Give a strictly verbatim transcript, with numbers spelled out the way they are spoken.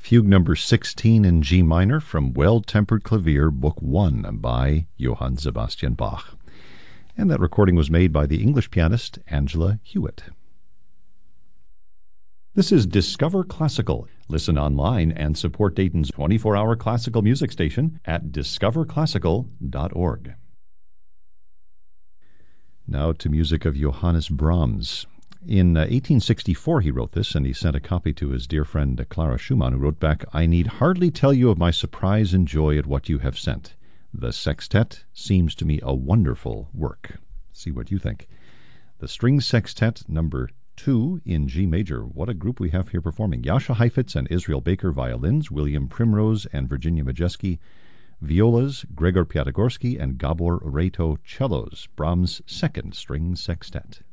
Fugue number sixteen in G minor from Well-Tempered Clavier, Book one by Johann Sebastian Bach. And that recording was made by the English pianist Angela Hewitt. This is Discover Classical. Listen online and support Dayton's twenty-four hour classical music station at discover classical dot org. Now to music of Johannes Brahms. In uh, eighteen sixty-four he wrote this, and he sent a copy to his dear friend uh, Clara Schumann, who wrote back, "I need hardly tell you of my surprise and joy at what you have sent. The sextet seems to me a wonderful work." See what you think. The String Sextet number two in G major. What a group we have here performing. Jascha Heifetz and Israel Baker violins, William Primrose and Virginia Majeski violas, Gregor Piatigorsky and Gabor Reto cellos. Brahms' second string sextet.